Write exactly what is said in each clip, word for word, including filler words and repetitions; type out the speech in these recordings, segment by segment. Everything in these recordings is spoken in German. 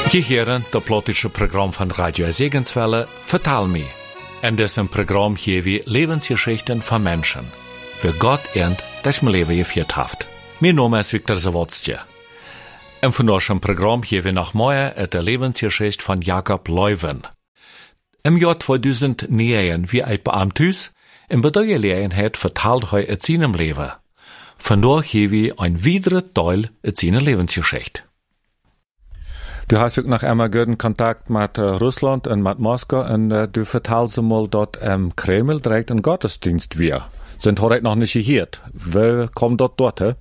Je heren het politische programma van Radio Segenswelle Vertaal me. En dit is een programma hier wie levensgeschichten van mensen. Für Gott ernt, das mein Leben geführt hat. Mein Name ist Viktor Zawodstje. En van unserem Programm hier wir noch mehr et der Lebensgeschichte von Jakob Leuven. Im Jahr zweitausendnegen wie ein Beamtus in Bedeuergelegenheit vertalt hij et seinem Leben. Vandaag hier wir ein weiterer Teil et seiner Lebensgeschichte. Du hast auch noch einmal guten Kontakt mit uh, Russland und mit Moskau und uh, du vertellst mal, dort im Kreml direkt ein Gottesdienst wir. Sind heute noch nicht gehört. Wo kommt dort dort, he?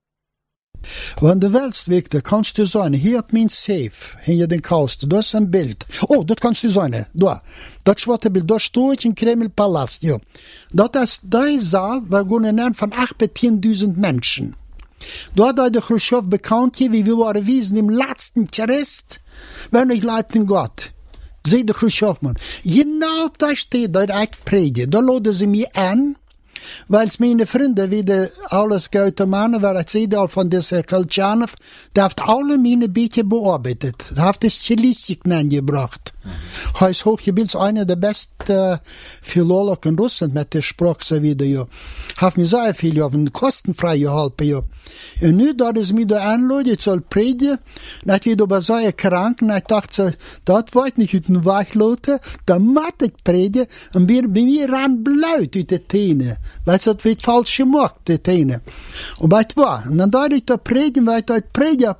Wenn du willst, Victor, kannst du sein, hier auf mein Safe, hinter den Kasten, da ist ein Bild. Oh, das kannst du sein, da. Das schwarze Bild, da steht im Kreml-Palast, ja. Das ist der Saal, wir gehen von acht bis zehntausend Menschen. Dort hat der Khrushchev bekannt, wie wir waren wiesen im letzten Christ, wenn ich lebt in Gott. Seht der Khrushchev, man. Genau da steht, da ich predige. Da laden sie mich an, weil meine Freunde wieder alles gute Männer, weil ich sehe von dieser Koltschanow, der hat alle meine Bücher bearbeitet. Der hat das Stilistik gebracht. Mhm. Er ist hochgebildet, einer der besten äh, Philologen in Russland mit der Sprache so wieder, ja. Hat mir sehr viel, ja, kostenfrei geholfen, ja. Und nu, da ist mir da anladen, ich soll predigen, und ich wieder aber sehr krank, und ich dachte, das wollte ich nicht den Weg lassen, da muss ich predigen, und bei mir ran blut uit de tenen. Weil es hat wird falsch gemacht, die Tenen. Und weißt du was? Und dann da ich da predigen, weil ich da predigen,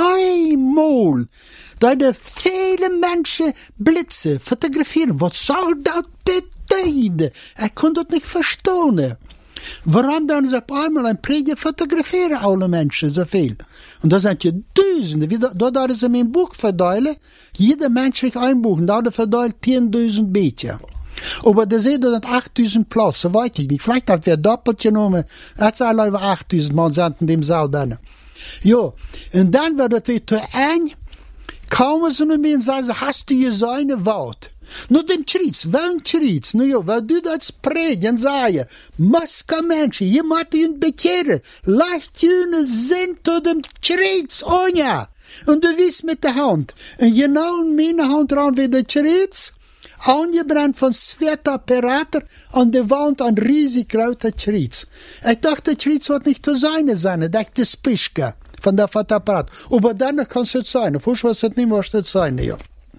einmal, da die viele Menschen Blitze fotografieren. Was soll das bedeuten? Ich konnte das nicht verstehen. Warum dann ist auf einmal ein Prediger fotografieren alle Menschen so viel? Und da sind ja Duizenden. Da da ist in mein Buch verteilen, jeder Mensch kriegt ein Buch, und da verteilt zehntausend Bücher. Aber da seht ihr, das achttausend Platz, so weiß ich nicht. Vielleicht hat wer doppelt genommen, hat es alle über achttausend Mann sind in dem Saal drin. Ja, und dann wird das wieder eng, kaum so mit mir und sagen, hast du hier so eine Wort? Nur dem Schritz, wenn Schritz, nu ja, weil du das predigen, sagen, Moskau Menschen, hier macht ihn bekehren, leicht jene sind zu dem Schritz, oh ja. Und du wies mit der Hand, und genau in meine Hand ran wie der Schritz, angebrannt von zweiter Operator an der Wand ein riesig grauter Schritz. Ich dachte, der Schritz wird nicht zu sein sein, ich dachte, das Pischke von der Fotoapparat. Aber dann kann es nicht sein, vorher was es nicht mehr sein, ja.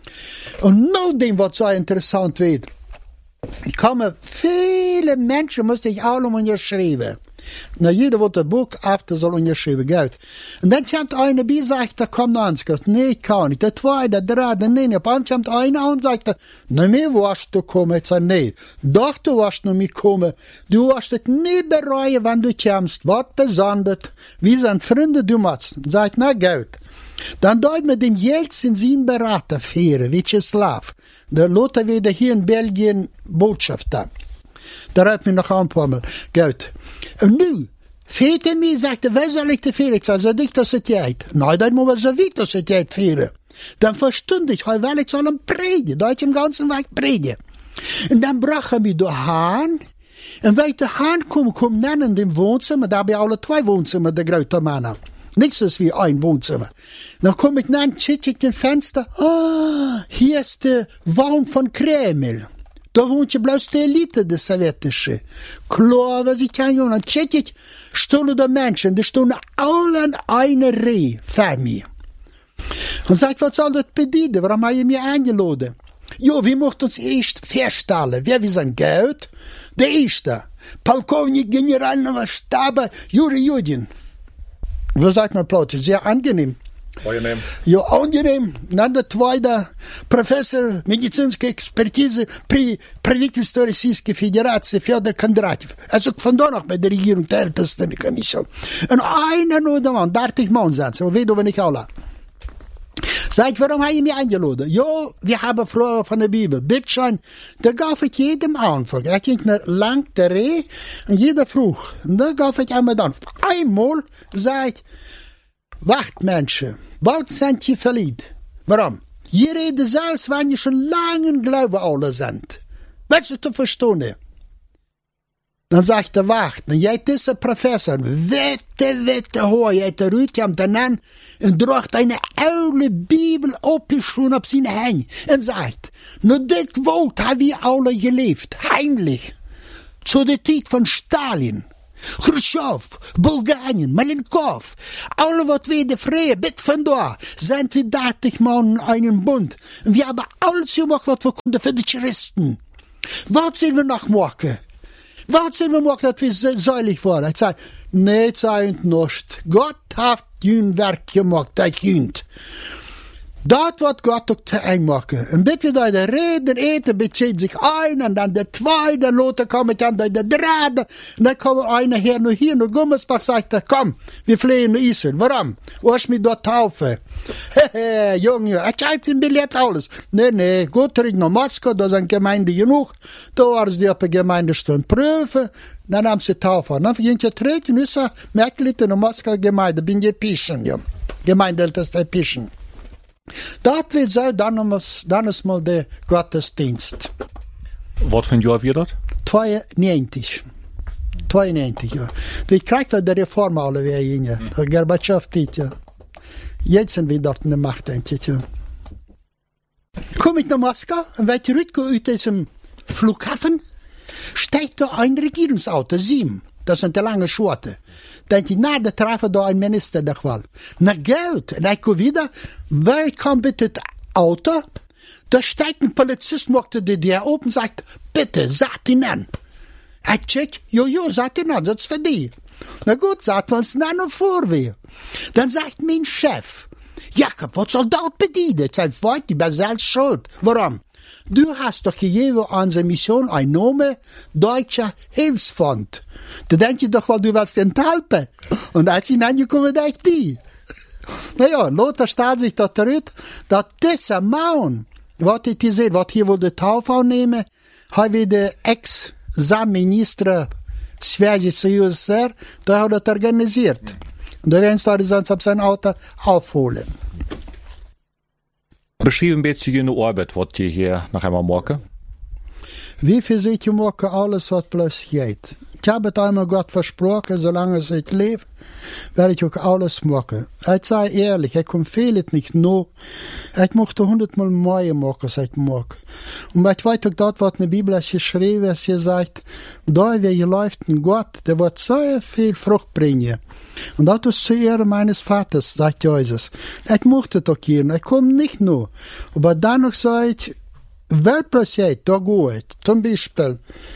Und noch dem, was so interessant wird, ich komme, viele Menschen musste ich alle unterschreiben. Na, jeder, der das Buch after soll unterschreiben, Geld. Und dann kommt einer bei, sagt, da kommt noch eins, nee, ich kann nicht. Der zweite, der dritte, nee, nee. Dann kommt einer und sagt, na, mir warst du kommen. Ich sage, nee, doch, du warst noch nicht kommen. Du warst es nie bereuen, wenn du kommst. Was besonders, wie sind Freunde, du machst. Sagt, na, Geld. Dann dort mit dem Jelzin sein Berater führen, Vyacheslav. Der Lothar wieder hier in Belgien Botschafter. Da hat mir noch ein paar Mal Geld. Und nu, fehlt er mir, sagt er, wer soll ich dir führen? Ich sage, so dich das ist geht. Nein, dann muss man so weit das ist geht führen. Dann verstünde ich, weil ich soll ihm predigen, da ich im ganzen Weg predigen. Und dann brach er mir da Hahn. Und wenn ich da Hahn komme, komm nennen in dem Wohnzimmer, da habe ich alle zwei Wohnzimmer, der große Männer. Nichts ist wie ein Wohnzimmer. Dann komme ich nach, schick ich den Fenster. Ah, hier ist der Wohn von Kreml. Da wohnt ja bloß die Elite, der sowjetische. Klar, was ich kann, und dann schick ich, stehen da Menschen, die stehen alle in einer Reihe vor mir. Und sag, was soll das bedeuten? Warum habe ich mich eingeladen? Jo, wir möchten uns erst feststellen, wer wir sind Geld? Der erste, Polkovnik Generalного Штаба Juri Judin. Wo sagt man plötzlich? Sehr angenehm. Angenehm. Ja, angenehm. Dann der zweite, Professor medizinische Expertise при правительстве Российской Федерации Федор Кондратьев. Also von da noch bei der Regierung der ältesten Kommission. Und einer nur der Mann, dreißig Mann sind sie, wie du, wenn ich alle. Sag, warum habe ich mich eingeladen? Ja, wir haben Fragen von der Bibel. Bitteschön, da gab ich jedem Anfang. Er ging nach lang der Reh und jeder frug. Und da gab ich einmal dann. Einmal sagt, wacht Menschen, bald sind die verliebt. Warum? Hier reden selbst, wenn die schon lange Glaube alle sind. Willst du zu verstehen? Dan zegt de wacht, jij is een professor, witte, witte hoor, jij te ruutjam dan en draagt een oude Bibel opgeschoen op zijn hang en zegt, nu dit woord hebben we alle geleefd, heimlich, zu de tijd van Stalin, Khrushchev, Bulgarien, Malenkov, alle wat we de vrije bit vandaar, zijn we dertig man in een bund. En we hebben alles gemaakt wat we konden voor de Christen. Wat zullen we nog maken? Wat zullen we maken dat we zuilig worden? Ik zei, nee, het zei niet. God heeft hun werk gemaakt, dat kunt. Dat wat God ook te eng maken. En beetje dat de reden eten bezet zich een, en dan de tweede loten komen dan de derde. En dan komen een hier, nu hier, nu Gummelsbach zegt, kom, we vliegen naar Israël. Waarom? Was me dat taufen? Hehe, jongen, ik heb een biljet, alles. Nee, nee, goed terug naar Moskau, dat is een gemeente genoeg. Daar waren ze op een gemeente staan proeven. Dan hebben ze taufen. Dan ging je terug, nu is er merkelijk naar Moskau gemeente, ben je pischen, ja. Gemeente, dat is de pischen. Dat wil zeggen, dan is, dan is mal de godsdienst. Wat voor jaar weer dat? tweeënnegentig. tweeënnegentig, ja. Die krijgt wel de reform alweer in, ja. De Gorbachev tijd, ja. Jetzt sind wir dort in der Macht, denk ich, ja. Kom ik naar Moskau en weet je, uit diesem Flughafen steigt da ein Regierungsauto, sieben. Dat is een te lange schwarte. Denk je, na, de treffen daar een minister nog wel. Na Geld. En ik kom wieder, wij komen met het auto. Da steigt een Polizist, macht de deur open, sagt, bitte, zet ihn an. Ik check, jojo, zet ihn an, dat is voor die. Na goed, zetten we ons nou nog voor weer. Dan zegt mijn chef, Jacob, wat zal dat bedienen? Het zijn fout, je bent zelf schuld. Waarom? Du hast doch gegeven aan zijn mission een Name, Deutscher Hilfsfonds. Dan denk je toch wel, du willst den helpen. En als hij aangekomen, dacht die. Nou ja, Lothar staat zich dat eruit, dat deze man, wat ik gezegd, wat hier wil de taufe nemen, hij wil de ex-minister Svязи U S S R, daar had het organiseerd. En daar werden ze ons op zijn auto afholen. Beschrijf een beetje je arbeid, wat je hier nog eenmaal maken. Wie für sich maken alles wat plus geht. Ich habe es einmal Gott versprochen, solange ich lebe, werde ich auch alles machen. Ich sage ehrlich, ich komme vieles nicht nur. Ich möchte hundertmal mehr machen, als ich mag. Und ich weiß auch dort, was in der Bibel ist geschrieben, es sagt, da wie läuft ein Gott, der wird so viel Frucht bringen. Und das ist zu Ehre meines Vaters, sagt Jesus. Ich möchte doch hier, ich komme nicht nur. Aber dann noch sagt ich, Weltplötzlich, da geht, zum Beispiel,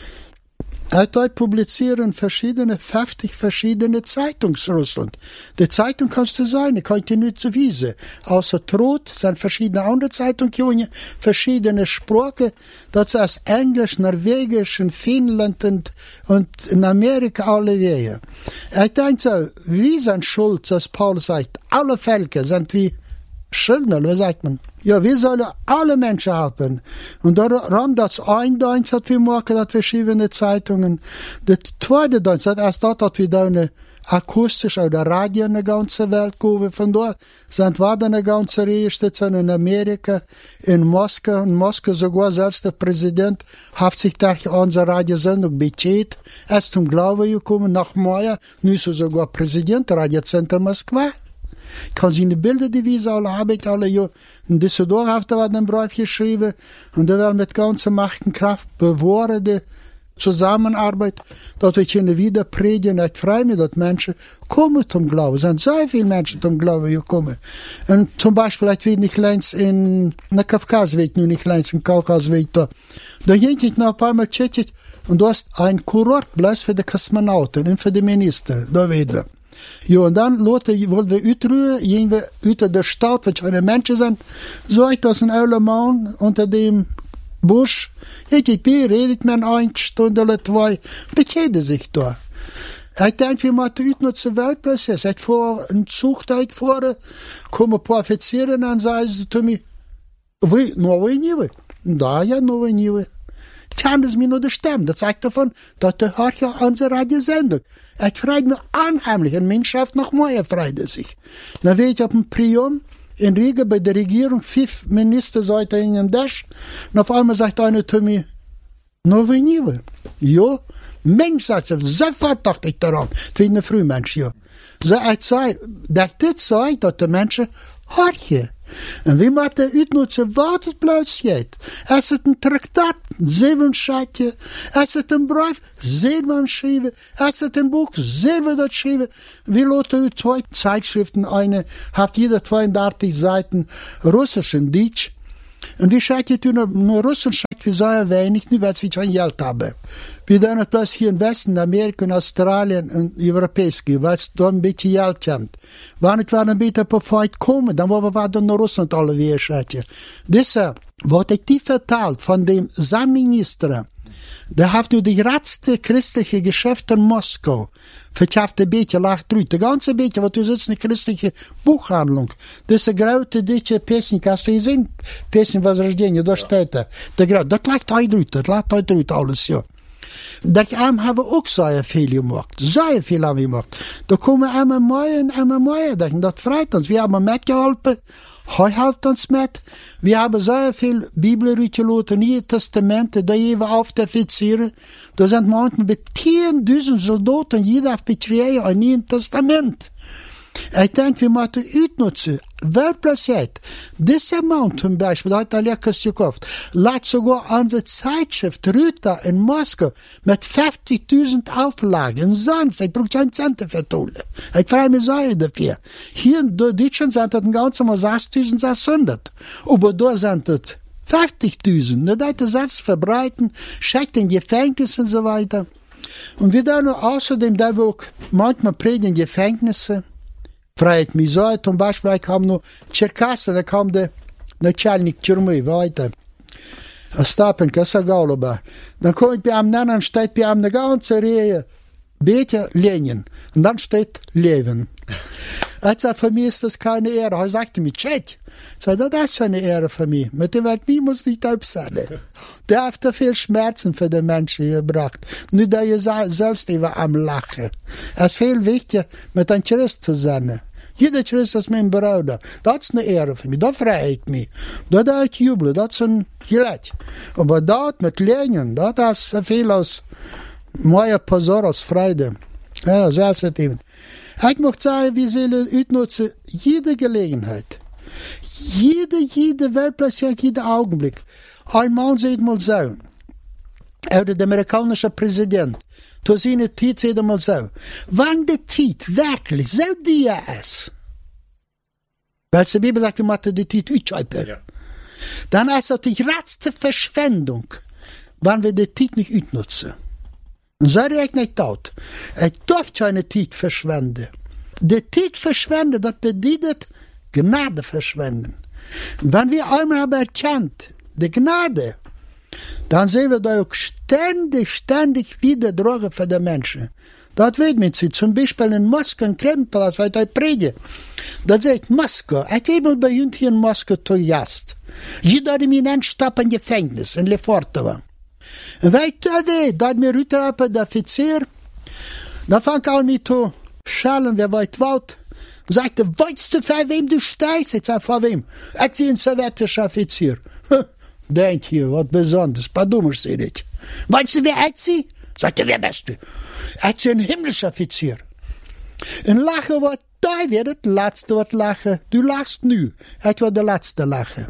ich publizieren verschiedene, fünfzig verschiedene Zeitungen in Russland. Die Zeitung kannst du sein, ich kann dir nicht zu wiesen. Außer Trot sind verschiedene andere Zeitungen, verschiedene Sprachen, das ist Englisch, Norwegisch, in Finnland und, und in Amerika alle Wege. Ich denke so, wir sind schuld, als Paul sagt, alle Völker sind wie Schuldner, wie sagt man? Ja, wir sollen alle Menschen helfen. Und darum, das ein Dienst, das wir machen, das verschiedene Zeitungen. Der zweite Dienst, das ist das, dass wir da eine akustisch oder Radio in der ganzen Welt kommen. Von dort sind wir dann eine ganze Reihe in Amerika, in Moskau. In Moskau sogar selbst der Präsident hat sich durch unsere Radiosendung bezahlt. Er ist zum Glauben gekommen, nach Meier. Nun ist er sogar Präsident der Radiocenter Moskwa. Ich kann sie in die Bilder, die wir alle haben, ich alle, ja, in Düsseldorf hat er einen Brief geschrieben, und er will mit ganzer Macht und Kraft bewahren, die Zusammenarbeit, dass wir hier wieder predigen, ich freue mich, dass Menschen kommen zum Glauben, es sind so viele Menschen zum Glauben gekommen. Und zum Beispiel, ich will nicht längst in, na Kafkasweg, nur nicht längst in Kaukasweg da. Da ging ich noch ein paar Mal tschetschig, und du hast ein Kurort, bloß für die Kosmonauten und für die Minister, da wieder. Ja, und dann, Leute, wollen wir utrühren, gehen wir unter der Stadt, weil keine Menschen sind. So ich das ein alter Mann unter dem Busch. Ich bin, redet man eine Stunde oder zwei, bekehrt sich da. Ich denke, wir machen heute noch zur Weltplatz. Ich fahre einen Zug da vor, kommen ein paar Offiziere und sagen sie zu mir, вы новые Нивы? Да, я новые Нивы. Kann es mir nur die Stimme. Das zeigt davon, dass der hört ja unsere Radiosendung. Ich freut mich unheimlich. Und meine Chef noch mehr freut sich. Dann war ich auf dem Prion in Riga bei der Regierung, fünf Minister seid in dem Dash. Und auf einmal sagt einer zu mir, Nou, wie nieuwe. Ja, mensen zeggen, sofort dacht ik daaraan. Vind een vroegmens, ja. Ze zei, dat dit zei, dat de mensen hartje. En wie maakt de uitnutsen wat het pluitscheet? Als het een traktaat, zeven schatje. Als het een brief, zeven schrijven. Als het een boek, zeven dat schrijven. Wie laten u twee Zeitschriften, eine, heeft jeder tweeëndertig Seiten Russisch en Deutsch. En wie schrijft je toen naar Russisch, schrijft we zeer weinig, nu weil we geen geld hebben. We doen het plus hier in Westen, Amerika, en Australië en Europees, weil es daar een beetje geld hebt. Wanneer het wel een beetje op een fight komen, dan worden we dan naar Rusland alweer schrijven. Dus, wat ik die vertaald van de zamminister, der heeft nu de grootste christelijke geschäft in Moskau. Verschafft een beetje lacht eruit. De ganze beetje, want er is een christelijke boekhandel. Dus een grote dikke pesnik, als je gezien, pesnik was rождения, daar staat er. De grote, dat lacht uit eruit, dat lacht uit eruit alles, ja. Dat hebben we ook zeer veel gemaakt. Zeer veel hebben we gemaakt. Da komen immer mooie en immer mooie dingen. Dat freut ons. We hebben metgeholpen. Hij helpt ons met. We hebben zeer veel Bibelen uitgelaten, Nieuwe Testamenten, dat je we afdeficeren. Er zijn manchmal met tienduizend soldaten, jeder heeft betreden een Nieuw Testament. Ik denk, we moeten uitnutzen. Weltplötzlich, diese Mann zum Beispiel, da hat er leckers gekauft, lädt sogar unsere Zeitschrift Rüter in Moskau mit vijftigduizend Auflagen. Sonst, ich brauche keinen Cent für Tolle. Ich freue mich sehr dafür. Hier in Deutschland sind das ganz mal zesduizend aber da sind das vijftigduizend. Da hat er das verbreiten, schickt in Gefängnis und so weiter. Und wir dann außerdem, da wir auch manchmal predigen Gefängnisse, freut mich so, zum Beispiel, ich kam noch Черкассы, da kam der начальник тюрьмы, weiter. Остапенко, Сагалуба. Dann kommt bei einem anderen, steht bei einem eine ganze Reihe, Bete Lenin. Und dann steht Levin. Er sagt, für mich ist das keine Ehre. Er sagte mir, Chet. Ich sagte, das ist eine Ehre für mich. Mit dem Welt, wie muss ich das sein? Der hat da viel Schmerzen für den Menschen gebracht. Nur da ihr selbst immer am Lachen. Es ist viel wichtiger, mit einem Christ zu sein. Jeder Christ ist mein Bruder. Das ist eine Ehre für mich. Da freue ich mich. Da da ich jubel. Das ist ein Geleit. Aber dort mit Lenin, das ist viel aus mooie Pasor aus Freude. Ja, so ist es eben. Ich möchte sagen, wir sollen utnutzen jede Gelegenheit. Jede, jede Weltplatz, jeder Augenblick. Ein Mann sagt mal so, oder der amerikanische Präsident, zu seiner Zeit sagt er mal so, wenn die Zeit wirklich so dir ist, weil die Bibel sagt, wir müssen die Zeit ausschreiben, ja. Dann ist das die größte Verschwendung, wenn wir die Zeit nicht utnutzen. Und so rechne ich das. Ich darf keine Zeit verschwenden. Die Zeit verschwenden, das bedeutet Gnade verschwenden. Wenn wir einmal haben erkannt, die Gnade, dann sehen wir da auch ständig, ständig wieder Drogen für die Menschen. Das weet men sie. Zum Beispiel in Moskau, in Kremlpalast, weil ich predige. Das sagt Moskau. Ich habe mal bei uns hier in Moskau zu Gast. Jeder hat mich einstoppt in Gefängnis, in Lefortovo. En wij tellen, dat me Rutte hebben, de officier, dan vang ik al mee te schellen, wie weet wat. Dan zegt hij, weißt du, voor wem du stijst? Ik zeg, voor wem? Ik zie een Sowjetische officier. Denk je, wat besonders, подумаешь, zei ik. Weißt du, wie ik zie? Zegt hij, wie bist du? Ik zie een himmlische officier. En lachen wat, daar weer het laatste wat lachen. Du lachst nu. Ik wil de laatste lachen.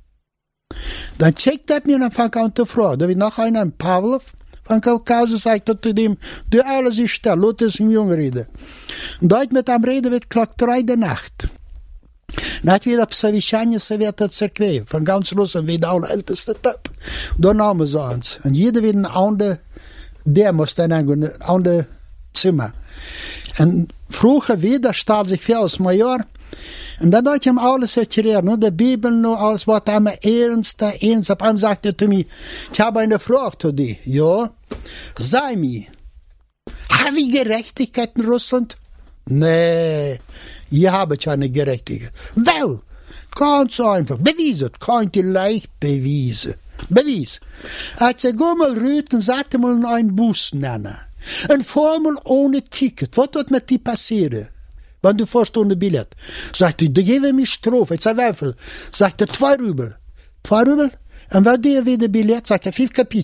Dann checkt er mir, dann fängt er an zu fragen. Da wird noch einer, ein Pavlov, von Kaukasus, sagt er zu dem, du alles ist still, lass es im Jungen reden. Und dort mit am Reden wird klockt drei der Nacht. Dann hat wieder Совещание Совета Церквей, von ganz Russland, wie der allerälteste Typ. Da nahmen sie uns. Und jeder wird ein anderer, der muss dann ein anderes Zimmer. Und früher wieder stellt sich vor als Major, en dan had je hem alles erklärt, no, de Bibel, no, alles wat allemaal ernst, ernst. Op hem sagte er zu mir, ich habe eine Frage zu dir. Ja, sei mir, haben wir Gerechtigkeit in Russland? Nee, hier habe ich keine Gerechtigkeit. Wel, ganz einfach, bewiesen, kann ich leicht bewiesen. Bewies. Als er mal rüten, sagte mal einen Bus nennen. Een Formel ohne Ticket. Was wird mit dir passieren? Wenn du fährst ohne Billett. Sagt er, da gebe mir Strafe. Ich sag, wie viel? Sagt er, zwei Rubel. Zwei Rubel? Und wenn du wieder Billett, sagt er, fünf Kapitel.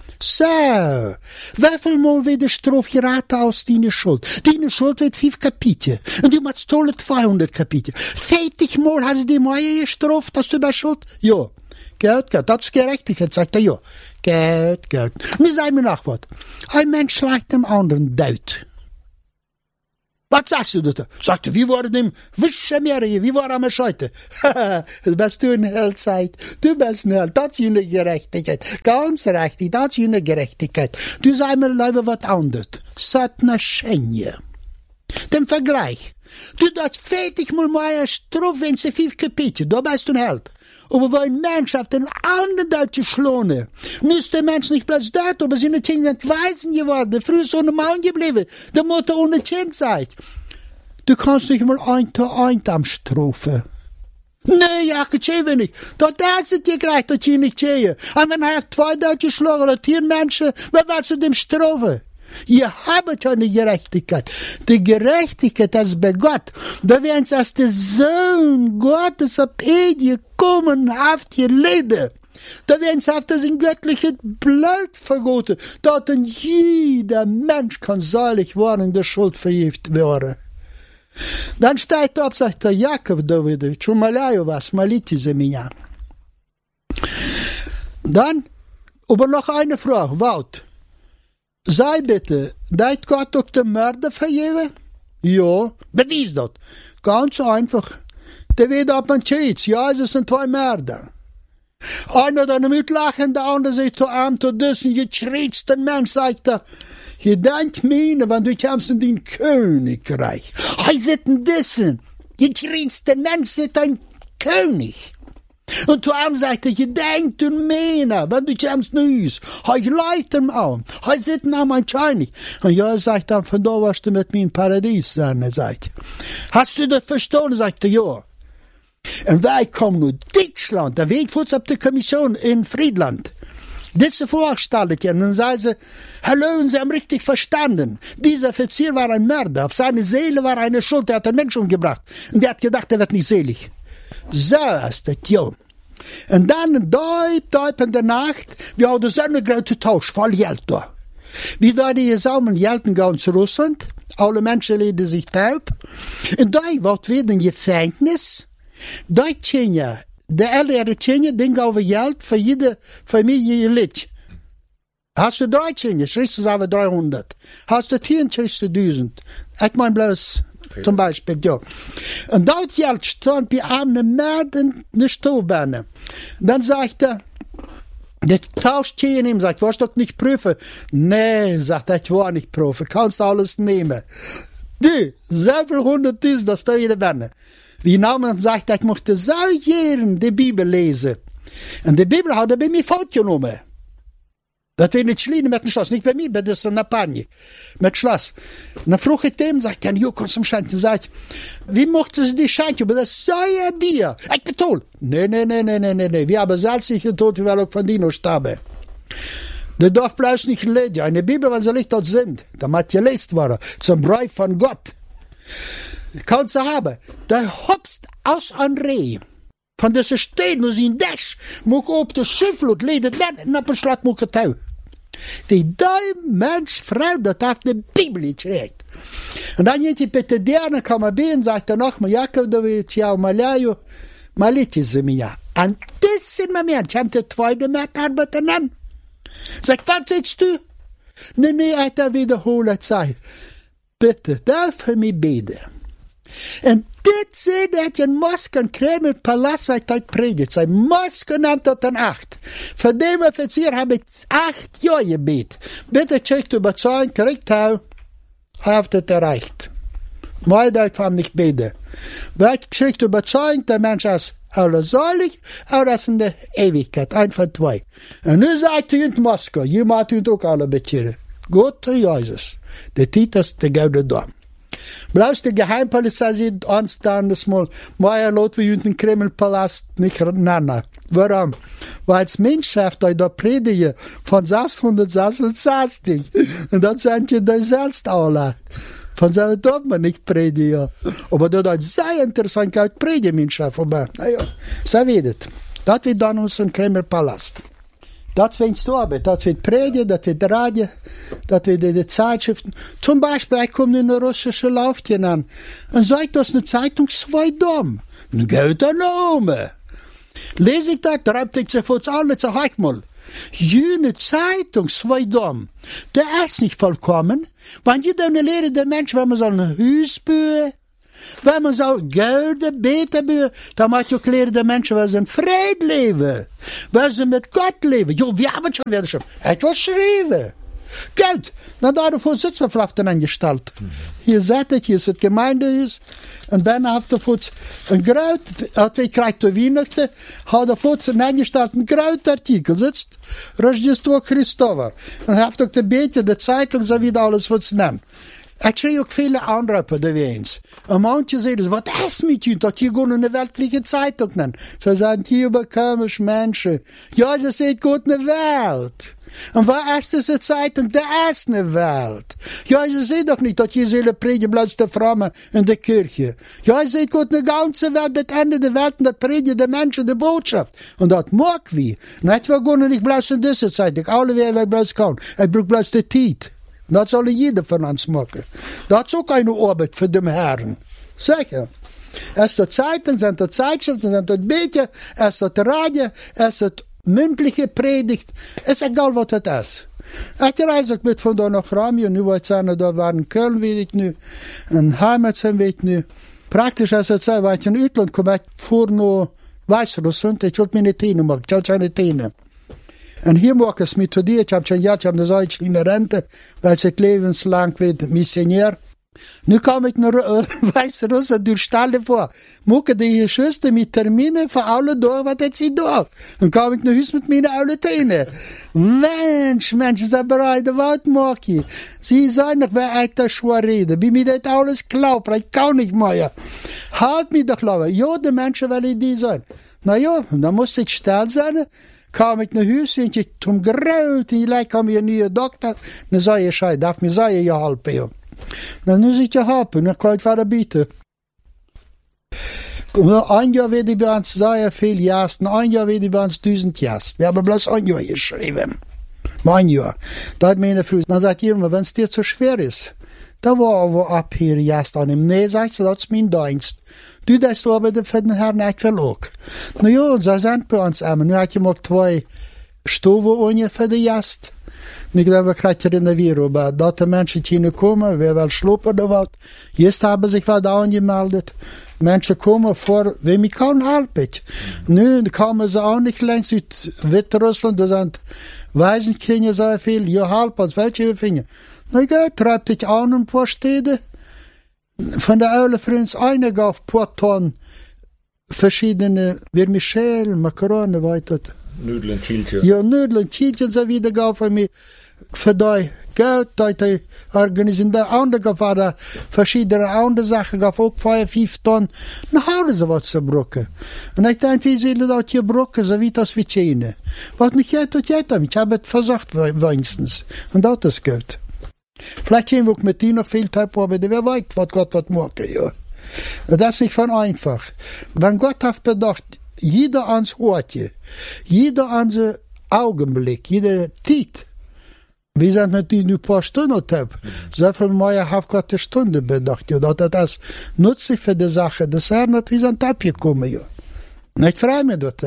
So, wieviel Mal wird die Strafe geraten aus deiner Schuld? Deine Schuld wird fünf Kapitel. Und du machst tolle zweihundert Kapitel. vierzig Mal hast du die Meier gestraft, dass du bei Schuld? Ja. Gut, gut, das ist Gerechtigkeit, sagt er, ja. Gut, gut. Mir sei mir nach was. Ein Mensch schlägt dem anderen Deut. Was sagst du da? Sagt er, wie war dem Wischmeere, wie war am Scheute? Du bist du ein Hellzeit. Du bist ein Held. Das ist eine Gerechtigkeit. Ganz richtig, das ist eine Gerechtigkeit. Du sei mir lieber was anderes. Sagt eine Schenje. Den Vergleich. Du das vierzig Mal mehr Strafe, wenn sie fünf Kapitel. Da bist du ein Held. Aber wenn ein Mensch auf den anderen Deutsche schlone, nun ist der Mensch nicht bloß dort, aber seine Kinder sind Waisen geworden, früher ist ohne Mann geblieben, der Mutter ohne Kind seid. Du kannst nicht mal ein Tag ein am Strafe. Nee, ja, ich sehe nicht. Das ist es dir gereicht, dass ich nicht sehe. Und wenn er zwei Deutsche schlagen oder vier Menschen, wer willst du dem strafen? Ihr habt keine Gerechtigkeit. Die Gerechtigkeit ist bei Gott. Da werden sie als der Sohn Gottes auf Erde kommen, auf die Lede. Da werden sie auf das in göttliches Blut vergoten, dass dann jeder Mensch kann selig werden, der Schuld vergift wäre. Dann steht da, sagt der Jakob David, schon mal was, malite sie mich. Dann, aber noch eine Frage, Wout. Sei bitte, deit Gott auch den Mörder vergeben? Ja, bewies das. Ganz einfach. Der wird ab und zu, ja, es sind zwei Mörder. Einer dann mitlachen, der andere sagt, du arm, du düssen, je schrietst den Mensch, sagt er, je denkt mir, wenn du kommst in dein Königreich. He sitten düssen, je schrietst den Mensch, ist ein König. Und du arm sagt er, je denkt du mir, wenn du kommst in uns. He leidt ihm an, he sitten am ein König. Und ja, sagt er, von da warst du mit mir im Paradies sein, sagt. Hast du das verstanden, sagt er, ja. Und wij komen naar Deutschland, da weet voets op de Kommission in Friedland. Diese Vorstellung, und dann sagen sie, hallo, und sie haben richtig verstanden. Dieser Offizier war ein Mörder, auf seine Seele war eine Schuld, er hat einen Menschen umgebracht. Und der hat gedacht, er wird nicht selig. So ist das, ja. Und dann, deut, deut in der Nacht, wir haben so einen großen Tausch, voll Geld da. Wie da die gesammelten Geld in ganz Russland, alle Menschen leden sich taub. Und da wird wieder ein Gefängnis. Die Tjenja, de ältere Tjenja, den gaven Geld für jede Familie Lid. Hast du drei Tjenja, schriftst du aber dreihundert. Hast du zehn, schriftst du tausend. Ich mein bloß, zum Beispiel, ja. Und das Geld stand bei einem Mörder in der Stoffbahn. Dann sagt er, der tauscht hier nehmen, sagt, warst du doch nicht prüfen? Nee, sagt er, ich war nicht prüfen, kannst du alles nehmen. Du, so viel hundert ist, das da jeder Bände. Wie Naumann sagt, ich möchte so jeden die Bibel lesen. Und die Bibel hat er bei mir fortgenommen. Das will nicht schlimm mit dem Schloss, nicht bei mir, bei der Napagne. Mit Schloss. Und dann frug ich dem, sagt er, jo, kommst du zum Schenken? Sagt, wie möchtest du die Schenken? Aber das sei ja dir. Ich betone. Nee, nee, nee, nee, nee, nee, nee. Wir haben selbst nicht getötet, wir auch von Dino starben. Der darf bloß nicht lesen. Eine Bibel, wenn sie nicht dort sind, damit gelesen war, zum Brief von Gott. Kannst du haben. Da hopst aus ein Reh. Von dieser Stehen, wo sie in Dash, muck op de Schifflut, ledet dann, und ab Schlag muck getau. Die drei Mensch, Frau, das auf die Bibel gekriegt. Und dann geht die bitte gerne, kann man beten, sagt er noch mal, Jakob, da will ich ja, Malayo, malite sie mir. Und das sind wir mehr, ich habe die zwei gemerkt, arbeiten an. Sagt, was sagst du? Nee, nee, hat er wiederholt, sei. Bitte, darf für mich beten. Und dit zijn dat je Moskau Kreml Palast waar ik predigt. Zij Moskau nam tot een acht. Voor die officier heb ik acht jaar gebeten. Bitte check te überzeugen, kriegt hij. Hij heeft het erreicht. Maar dat kwam niet beten. Weil ich check te überzeugen, der Mensch ist allersäulig, oder ist in der Ewigkeit. Ein von zwei. Und nu sagt u in Moskau, je maakt u ook alle betieren. Gott, Jesus. De Titel ist der Goude Dom. Bloß die Geheimpolizei sieht uns dann das mal, Meier laut wie in den Kremlpalast nicht nennen. Warum? Weil als Menschschaft da predigen von sechshundert Sessel sechzig. Und dann sind die da selbst alle. Von so darf man nicht predigen. Aber das ist sehr interessant, dass predigen Menschschaft. Aber, naja, so wird es. Das wird dann uns im Kremlpalast. Dat wird Arbeit, das wird Predigen, das wird Radio, das wird die Zeitschriften. Zum Beispiel, ich komme in eine russische Laufchen an und sagt, das ist eine Zeitung, zwei dumm. Dann geht er noch um. Lese ich das, treibt ich sich vor alle zu mal. Jene Zeitung, zwei dumm. Der ist nicht vollkommen. Wenn jeder eine Lehre der Mensch, wenn man so ein Haus bauen, wenn man so Geld beten bauen, dann macht ja klären der Menschen, weil sie in Frieden leben, weil sie mit Gott leben. Jo, wir haben schon wieder schon etwas geschrieben. Geld. Na, daarvoor zit ze vlakten aangesteld. Hier zit het, hier is het gemeentehuis. En bijna heeft de voets een groot, als hij krijgt de wienigte, had de voets een aangesteld een groot artikel. Zit Rождество Christova. En heeft ook de beetje, de Zeitung, zo wie alles voets nemen. Ik kreeg ook vele aanroepen de weens. En manche zeiden, wat is met u, dat je gewoon een weltliche Zeitung neemt. Ze zeiden, hier bekommers mensen. Ja, ze zegt goed een Welt. En waar is deze Zeitung? De is een Welt. Ja, je ziet toch niet dat je zullen predigen bloos de vrouwen in de kirche. Ja, je ziet goed een ganze Welt, het einde der Welt, en dat predigen de mensen de boodschap. En dat mag wie. Net we gaan niet bloos in deze Zeitung. Alle weer bloos kan. Ik broek bloos de tijd. Dat zal jeder van ons maken. Dat is ook een arbeid voor de heren. Zeker. Is dat Zeitung, zijn dat Zeitschriften, zijn dat beetje, is dat radio, is het mündliche Predigt, is egal wat het is. Ik reis ook met vandaag naar Ramje, nu wat zijn daar waren Köln, weet ik nu, en Heimat zijn, weet ik nu. Praktisch is het zo, want in Uitland kom ik voor naar Weißrussland, ik wil mijn tenen maken, ik wil zijn tenen. En hier mag ik methodie, ik heb schon jaar, ik heb de Zeit in de rente, weil ik levenslang weet missionair. Nu kom ik naar uh, Weißrussland door Stalle voor. Moeke die hier Schüster met terminen voor alle door wat het sie door. Dan kom ik naar huis met mijn oude tenen. Mensch, mensen zijn bereid, wat mag je? Sie zijn nog bij uit de schwaar reden. Bij mij dat alles klaubt, ik kan niet meer. Halt me doch lauwe. Ja, de mensen willen die zijn. Nou ja, dan moest ik stil zijn. Kam ik naar huis en je toen groot en je lijkt kwam je een nieuwe dokter. Dan zei je, schei, darf me zei je helpen, joh. Nou, nu zit je helpen, dan kan je het verder bieden. Ein Jahr werde ich bei uns sehr viel jasten, ein Jahr werde ich bei uns tausend jasten. Wir haben bloß ein Jahr geschrieben. Ein Jahr. Da hat meine Frau, dann sagt jemand, wenn es dir zu schwer ist, da war aber ab hier jast an ihm. Nee, sagt sie, das ist mein Dienst. Du, das du aber für den Herrn nicht verlog. Na ja, und so sind bei uns immer. Nu hat je mal zwei Stoven ohne für die Jast. Nu ik dan we krijgen in de wereld, maar dat de mensen hier komen, we wel slopen of wat. Jetzt hebben zich wat aangemeldet. Mensen komen voor, wie mij kan helpen. Nu komen ze ook niet längst uit Wit-Russland, er zijn Waisenkinderen zo veel, je helpt ons, welche we vinden. Nou ja, treibt ik aan een paar steden. Von der Eule Prinz, eine gab paar Tonnen verschiedene, wie Michel, Macaroni, weiter. Nudeln en Chieltje. Ja, Nudeln en Chieltje zo wieder gab für mich. Für die Geld, die organisieren. Der andere gab da verschiedene andere Sachen, gab auch vier, fünf Tonnen. Dann haben sie was zu brocken. Und ich denke, wie sollen das hier brocken, so wie das wie Zähne. Was mich jetzt und jetzt, ich habe es versucht wenigstens. Und das ist gut. Vielleicht sehen wir auch mit dir noch viel Zeit, aber wer weiß, was Gott was macht, ja. Das ist nicht von einfach. Wenn Gott hat bedacht, jeder ans Hortje, jeder an sein Augenblick, jede Zeit, wir sind mit dir nur ein paar Stunden haben, so viel mehr hat Gott eine Stunde bedacht, ja, dass das nützlich für die Sache, das Herr hat wie so ein Tab gekommen, ja. Nicht frei mit das.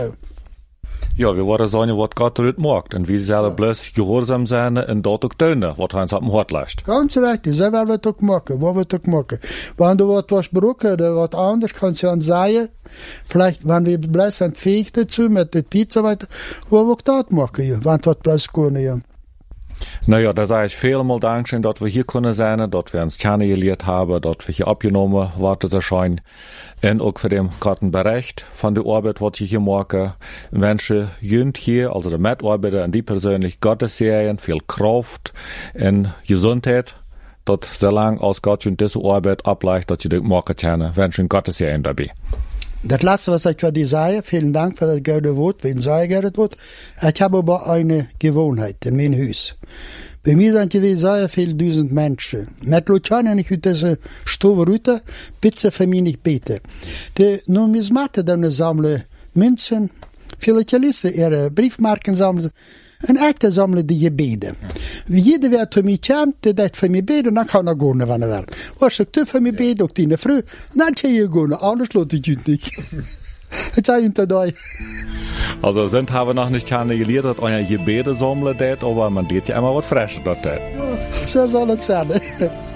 Ja, wir wollen sagen, was Gott dort macht. Und wir sollen ja. bloß gehorsam sein und dort auch tun, was uns auf dem Hart lässt. Ganz richtig, so werden wir das auch machen, was wir das auch machen. Wenn du was brauchst oder was anderes, kannst du uns sagen, vielleicht, wenn wir bloß sind fähig dazu, mit der Zeit und so weiter, wo wir auch das machen, ja, wenn wir bloß können, ja. Naja, da sage ich vielmal Dankeschön, dass wir hier können sein, dass wir uns kennengelernt haben, dass wir hier abgenommen worden erscheinen. Und auch für den gerade Bericht von der Arbeit, was ich hier mache. Menschen jünd hier, also der Mitarbeiter und die persönlich Gottes Serien, viel Kraft und Gesundheit, dass so lange aus Gott schon diese Arbeit ableicht, dass sie das machen können. Wünschen Gottes Serien dabei. Das letzte, was ich für die sage, vielen Dank für das gute Wort, wenn ich gehört wird. Ich habe aber eine Gewohnheit in meinem Haus. Bei mir sind die sehr viele tausend Menschen. Mit Luciano nicht mit dieser Stube runter, bitte für mich nicht beten. Die Numismaten dann sammeln Münzen, Philatelisten ihre Briefmarken sammeln. En echte samle de gebeden. Wie jeder wer til mig kjem, det er det for mig bed, og dan kan jeg gå ned vannet vel. Og så du for mig bed, og dine fru, dan kan jeg gå ned, anders låter ich ut nicht. Das ist unter da. Also sind haben wir noch nicht gerne gelehrt, dass euer Gebete sammeln, aber man geht ja immer was Frisches dort. So soll es sein.